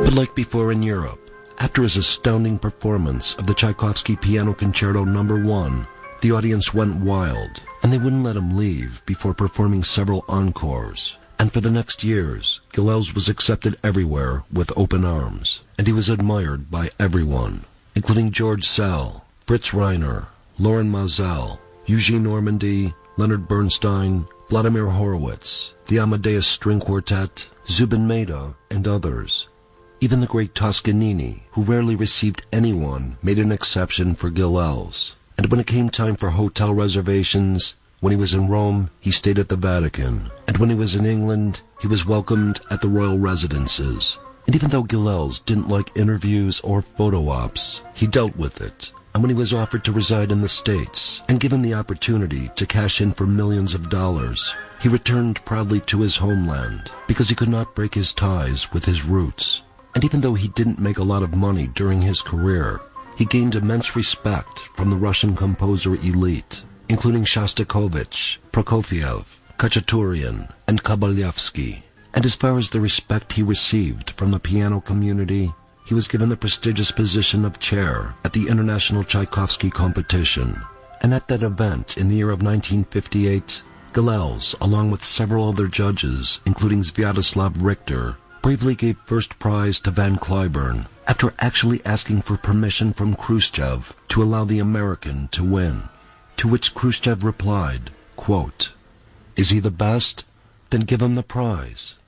But like before in Europe, after his astounding performance of the Tchaikovsky Piano Concerto No. 1, the audience went wild, and they wouldn't let him leave before performing several encores. And for the next years, Gilels was accepted everywhere with open arms, and he was admired by everyone, including George Sell, Fritz Reiner, Loren Maazel, Eugene Normandy, Leonard Bernstein, Vladimir Horowitz, the Amadeus String Quartet, Zubin Mehta, and others. Even the great Toscanini, who rarely received anyone, made an exception for Gilels. And when it came time for hotel reservations, when he was in Rome, he stayed at the Vatican. And when he was in England, he was welcomed at the royal residences. And even though Gilels didn't like interviews or photo ops, he dealt with it. And when he was offered to reside in the States and given the opportunity to cash in for millions of dollars, he returned proudly to his homeland because he could not break his ties with his roots. And even though he didn't make a lot of money during his career, he gained immense respect from the Russian composer elite, including Shostakovich, Prokofiev, Khachaturian, and Kabalevsky. And as far as the respect he received from the piano community, he was given the prestigious position of chair at the International Tchaikovsky Competition. And at that event in the year of 1958, Gilels, along with several other judges, including Sviatoslav Richter, bravely gave first prize to Van Cliburn after actually asking for permission from Khrushchev to allow the American to win. To which Khrushchev replied, quote, "Is he the best? Then give him the prize."